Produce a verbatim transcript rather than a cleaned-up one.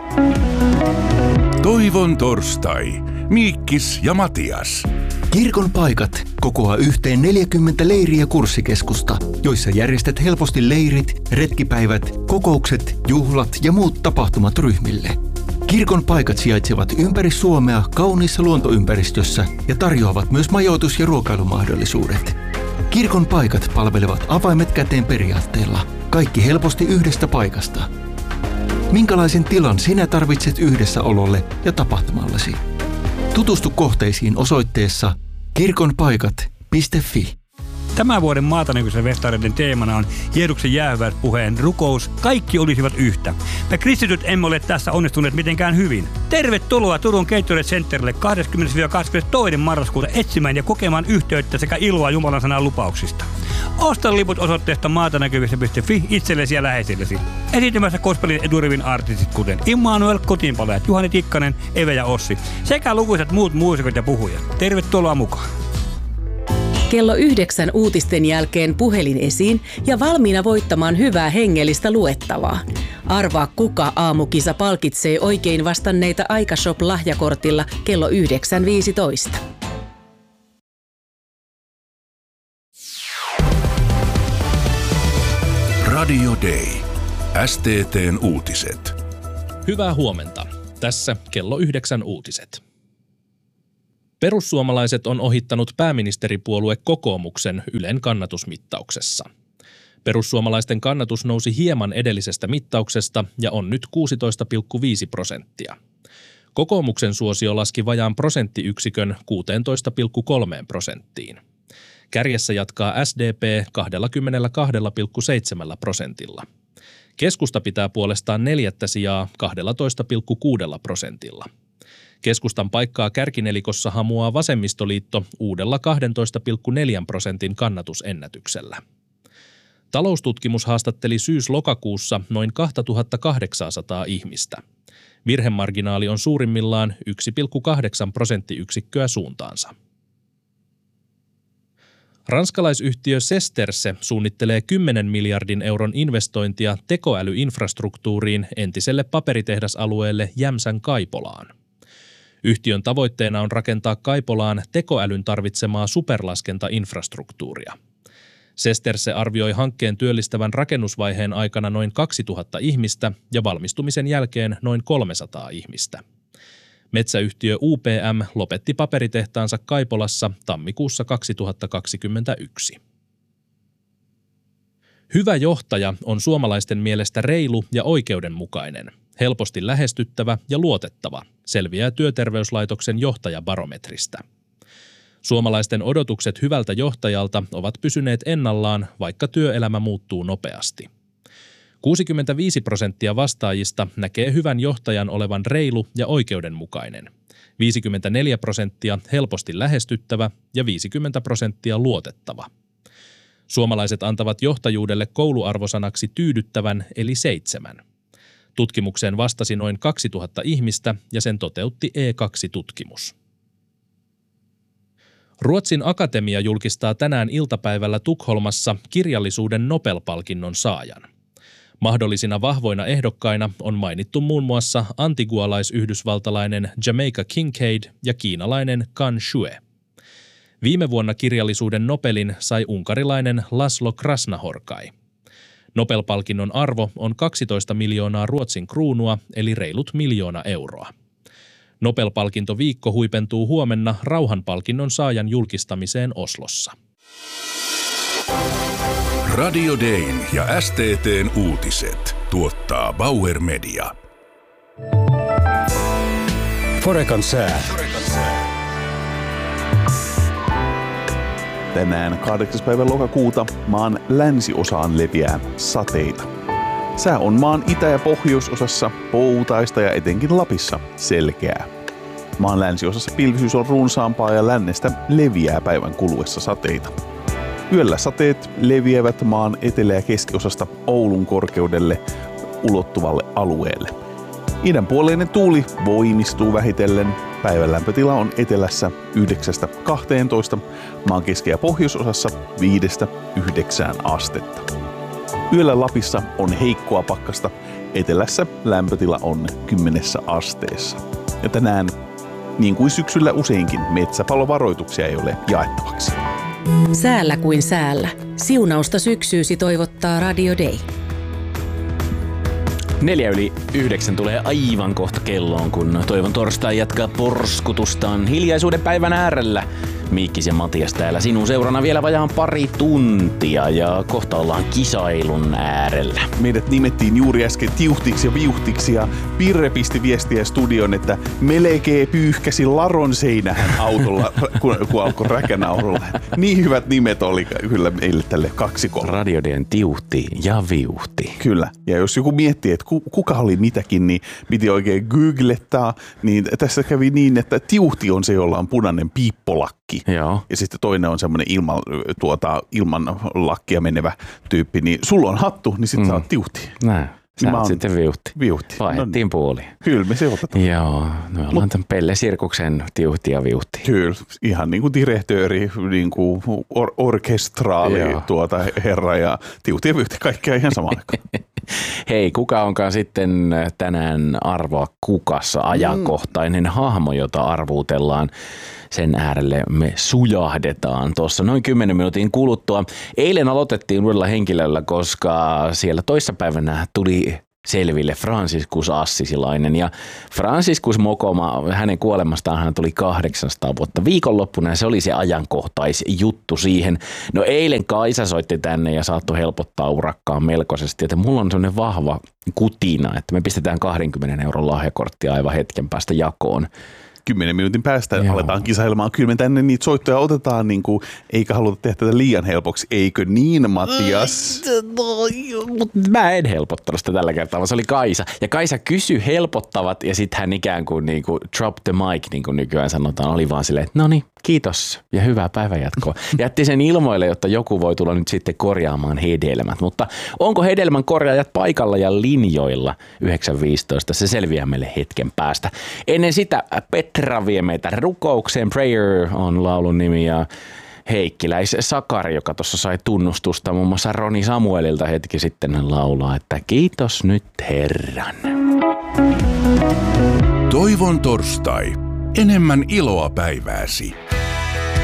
Toivon torstai. Miikkis ja Matias. Kirkon paikat kokoaa yhteen neljäkymmentä leiriä kurssikeskusta, joissa järjestät helposti leirit, retkipäivät, kokoukset, juhlat ja muut tapahtumat ryhmille. Kirkon paikat sijaitsevat ympäri Suomea kauniissa luontoympäristössä ja tarjoavat myös majoitus- ja ruokailumahdollisuudet. Kirkon paikat palvelevat avaimet käteen periaatteella. Kaikki helposti yhdestä paikasta. Minkälaisen tilan sinä tarvitset yhdessäololle ja tapahtumallesi? Tutustu kohteisiin osoitteessa kirkonpaikat piste fi. Tämän vuoden Maatanäkyisen festareiden teemana on Jeesuksen jäähyväispuheen rukous. Kaikki olisivat yhtä. Me kristityt emme ole tässä onnistuneet mitenkään hyvin. Tervetuloa Turun Gatorade Centerille kahdeskymmenes kahdeskymmenestoinen marraskuuta etsimään ja kokemaan yhteyttä sekä iloa Jumalan sanan lupauksista. Osta liput osoitteesta maatanäkyvistä piste fi itsellesi ja läheisillesi. Esiintymässä gospelin eturivin artistit kuten Immanuel, Kotiinpalajat, Juhani Tikkanen, Eve ja Ossi sekä lukuisat muut muusikot ja puhujat. Tervetuloa mukaan. Kello yhdeksän uutisten jälkeen puhelin esiin ja valmiina voittamaan hyvää hengellistä luettavaa. Arvaa kuka aamukisa palkitsee oikein vastanneita Aikashop-lahjakortilla kello yhdeksän viisitoista. Radio Day. S T T:n uutiset. Hyvää huomenta. Tässä kello yhdeksän uutiset. Perussuomalaiset on ohittanut pääministeripuolue kokoomuksen Ylen kannatusmittauksessa. Perussuomalaisten kannatus nousi hieman edellisestä mittauksesta ja on nyt kuusitoista pilkku viisi prosenttia. Kokoomuksen suosio laski vajaan prosenttiyksikön kuusitoista pilkku kolme prosenttiin. Kärjessä jatkaa S D P kaksikymmentäkaksi pilkku seitsemän prosentilla. Keskusta pitää puolestaan neljättä sijaa kaksitoista pilkku kuusi prosentilla. Keskustan paikkaa kärkinelikossa hamuaa vasemmistoliitto uudella kaksitoista pilkku neljä prosentin kannatusennätyksellä. Taloustutkimus haastatteli syys-lokakuussa noin kaksituhattakahdeksansataa ihmistä. Virhemarginaali on suurimmillaan yksi pilkku kahdeksan prosenttiyksikköä suuntaansa. Ranskalaisyhtiö Sesterse suunnittelee kymmenen miljardin euron investointia tekoälyinfrastruktuuriin entiselle paperitehdasalueelle Jämsän Kaipolaan. Yhtiön tavoitteena on rakentaa Kaipolaan tekoälyn tarvitsemaa superlaskentainfrastruktuuria. Sesterse arvioi hankkeen työllistävän rakennusvaiheen aikana noin kaksituhatta ihmistä ja valmistumisen jälkeen noin kolmesataa ihmistä. Metsäyhtiö U P M lopetti paperitehtaansa Kaipolassa tammikuussa kaksituhattakaksikymmentäyksi. Hyvä johtaja on suomalaisten mielestä reilu ja oikeudenmukainen, helposti lähestyttävä ja luotettava, selviää Työterveyslaitoksen johtajabarometristä. Suomalaisten odotukset hyvältä johtajalta ovat pysyneet ennallaan, vaikka työelämä muuttuu nopeasti. kuusikymmentäviisi prosenttia vastaajista näkee hyvän johtajan olevan reilu ja oikeudenmukainen, viisikymmentäneljä prosenttia helposti lähestyttävä ja viisikymmentä prosenttia luotettava. Suomalaiset antavat johtajuudelle kouluarvosanaksi tyydyttävän eli seitsemän. Tutkimukseen vastasi noin kaksituhatta ihmistä ja sen toteutti E kaksi -tutkimus. Ruotsin Akatemia julkistaa tänään iltapäivällä Tukholmassa kirjallisuuden Nobel-palkinnon saajan. Mahdollisina vahvoina ehdokkaina on mainittu muun muassa antigualais-yhdysvaltalainen Jamaica Kincaid ja kiinalainen Kan Shue. Viime vuonna kirjallisuuden Nobelin sai unkarilainen Laszlo Krasnahorkai. Nobel-palkinnon arvo on kaksitoista miljoonaa Ruotsin kruunua eli reilut miljoona euroa. Nobel-palkintoviikko huipentuu huomenna rauhanpalkinnon saajan julkistamiseen Oslossa. Radio Dayn ja S T T:n uutiset tuottaa Bauer Media. Forekan sää. Tänään kahdeksas päivä lokakuuta maan länsiosaan leviää sateita. Sää on maan itä- ja pohjoisosassa poutaista ja etenkin Lapissa selkeää. Maan länsiosassa pilvisyys on runsaampaa ja lännestä leviää päivän kuluessa sateita. Yöllä sateet leviävät maan etelä- ja keskiosasta Oulun korkeudelle ulottuvalle alueelle. Idänpuoleinen tuuli voimistuu vähitellen. Päivän lämpötila on etelässä yhdeksästä kahteentoista, maan keski- ja pohjoisosassa viidestä yhdeksään astetta. Yöllä Lapissa on heikkoa pakkasta Etelässä lämpötila on kymmenessä asteessa. Ja tänään, niin kuin syksyllä useinkin, metsäpalovaroituksia ei ole jaettavaksi. Säällä kuin säällä. Siunausta syksyysi toivottaa Radio Day. Neljä yli yhdeksän tulee aivan kohta kelloon, kun Toivon torstai jatkaa porskutustaan hiljaisuuden päivän äärellä. Miikkis ja Matias täällä sinun seurana vielä vajaan pari tuntia ja kohta ollaan kisailun äärellä. Meidät nimettiin juuri äsken tiuhtiksi ja viuhtiksi ja Pirre pisti viestiä studion, että melkein pyyhkäsi laron seinähän autolla, kun, kun alkoi räkänaurulla. Niin hyvät nimet oli kyllä meille tälle kaksikolle. Radio Dayn tiuhti ja viuhti. Kyllä. Ja jos joku miettii, että kuka oli mitäkin, niin piti oikein googlettaa. Niin tässä kävi niin, että tiuhti on se, jolla on punainen piippolakki. Joo. Ja sitten toinen on semmoinen ilman, tuota, ilman lakkia menevä tyyppi. Niin sulla on hattu, niin sitten mm. sä oot tiuhti. Näin. Sä niin oot oon sitten viuhti. Viuhti. Vaihdettiin no, puoli. Kyllä me se otetaan. Joo. Me ollaan tämän Pelle Sirkuksen tiuhti ja viuhti. Kyllä. Ihan niin kuin direktööri, niin kuin or- orkestraali tuota herra ja tiuhti ja viuhti. Kaikkea ihan samaan aikaan. Hei, kuka onkaan sitten tänään arvoa kukassa ajankohtainen mm. hahmo, jota arvuutellaan? Sen äärelle me sujahdetaan tuossa noin kymmenen minuutin kuluttua. Eilen aloitettiin uudella henkilöllä, koska siellä toissapäivänä tuli selville Franciscus Assisilainen. Ja Franciscus Mokoma, hänen kuolemastaan hän tuli kahdeksansataa vuotta viikonloppuna ja se oli se ajankohtaisjuttu siihen. No eilen Kaisa soitti tänne ja saattoi helpottaa urakkaan melkoisesti, että mulla on sellainen vahva kutina, että me pistetään kaksikymmentä euron lahjakorttia aivan hetken päästä jakoon. Kymmenen minuutin päästä Joo. aletaan kisailemaan. Kyllä me tänne niitä soittoja otetaan, niin kuin, eikä haluta tehdä tätä liian helpoksi. Eikö niin, Matias? Mä en helpottanut sitä tällä kertaa, vaan se oli Kaisa. Ja Kaisa kysyi helpottavat ja sitten hän ikään kuin, niin kuin drop the mic, niin kuin nykyään sanotaan. Oli vaan silleen, että no niin, kiitos ja hyvää päivänjatkoa. Jätti sen ilmoille, jotta joku voi tulla nyt sitten korjaamaan hedelmät. Mutta onko hedelmän korjaajat paikalla ja linjoilla yhdeksän viisitoista? Se selviää meille hetken päästä. Ennen sitä Petra vie meitä rukoukseen. Prayer on laulun nimi ja Heikkiläis Sakari, joka tuossa sai tunnustusta muun muassa Roni Samuelilta hetki sitten laulaa, että kiitos nyt Herran. Toivon torstai. Enemmän iloa päivääsi.